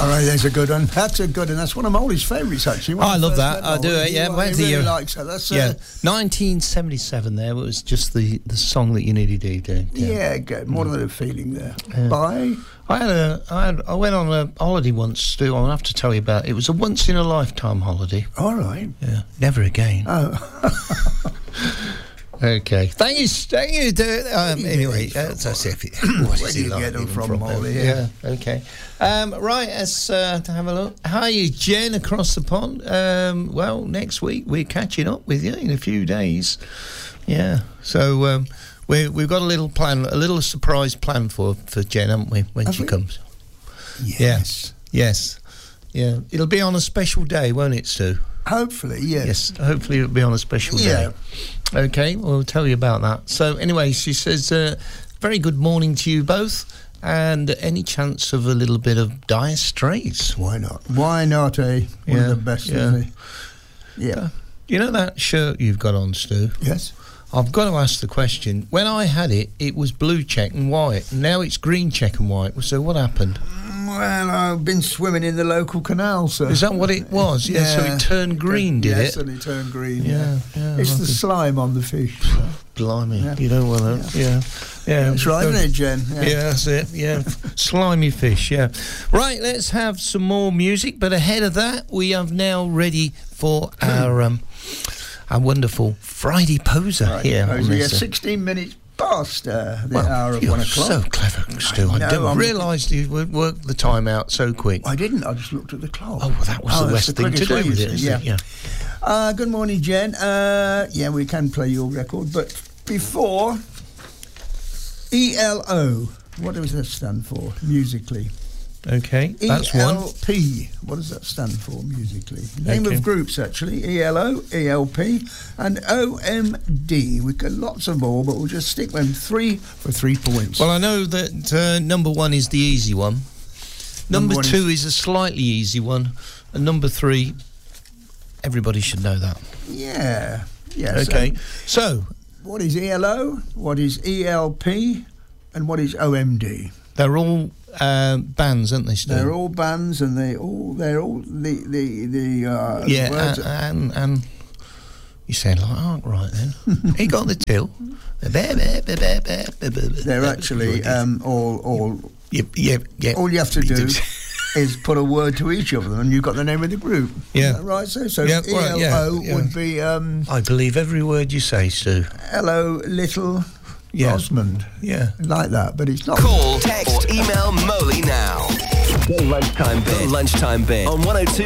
All right, there's a good one. That's a good one. That's one of Molly's favourites, actually. I love that. I do it, yeah. Where's the year? Likes it. That's, 1977 there. It was just the song that you needed to do. Yeah, good. More than a feeling there. Bye. I went on a holiday once, Stu. I'll have to tell you about it. It was a once-in-a-lifetime holiday. All right. Yeah, never again. Oh. Okay. Thank you. Anyway, that's it. Where do you get them from, Molly? Yeah. Okay. Right. Let's to have a look. How are you, Jen, across the pond? Well, next week we're catching up with you in a few days. Yeah. So we've got a little plan, a little surprise plan for Jen, haven't we? When she comes. Yes. Yes. Yeah. It'll be on a special day, won't it, Stu? Hopefully, yes. Yes, hopefully it'll be on a special day. Okay, we'll tell you about that. So anyway, she says, very good morning to you both, and any chance of a little bit of Dire Straits? Why not? Why not, eh? One of the best, isn't he? Yeah. You know that shirt you've got on, Stu? Yes. I've got to ask the question. When I had it, it was blue check and white. Now it's green check and white. So what happened? Well, I've been swimming in the local canal, so... Is that what it was? Yeah, so it turned green, did it? Yes, and it turned green, yeah. It's the slime on the fish. Blimey, you don't want to... Yeah. That's right, isn't it, Jen? Yeah, that's it, yeah. Slimy fish, yeah. Right, let's have some more music, but ahead of that, we are now ready for our wonderful Friday Poser here. Poser, 16 minutes past the hour of 1 o'clock. So clever, Stu. I didn't realise you would work the time out so quick. I didn't. I just looked at the clock. Oh, well, that was the best thing to do with it, isn't it? Yeah. Good morning, Jen. We can play your record, but before ELO, what does that stand for musically? Okay, that's one. ELP, what does that stand for musically? Name of groups, actually. ELO, ELP, and OMD. We've got lots of more, but we'll just stick them 3 for 3 points. Well, I know that number 1 is the easy one. Number 2 is a slightly easy one. And number 3, everybody should know that. Yeah. Okay, so... What is ELO, what is ELP, and what is OMD? They're all... bands, aren't they, Stu? They're all bands, and they're all the words. And you sound like Art right then. He got the till. They're actually all. Yeah. All you have to do is put a word to each of them, and you've got the name of the group. Yeah. Is that right? So ELO would be. I believe every word you say, Stu. Hello, little. Osmond. Yeah. Like that, but it's not. Call, text, or email Molly now. The Lunchtime Bin on 102.